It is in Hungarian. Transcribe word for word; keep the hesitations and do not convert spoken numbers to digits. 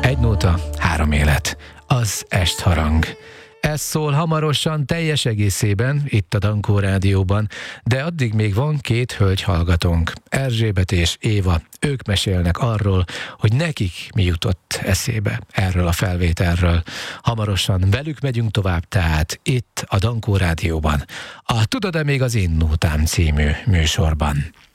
Egy nóta, három élet. Az Estharang. Ez szól hamarosan teljes egészében, itt a Dankó Rádióban, de addig még van két hölgy hallgatónk, Erzsébet és Éva. Ők mesélnek arról, hogy nekik mi jutott eszébe erről a felvételről. Hamarosan velük megyünk tovább, tehát itt a Dankó Rádióban. A Tudod-e még az én nótám című műsorban.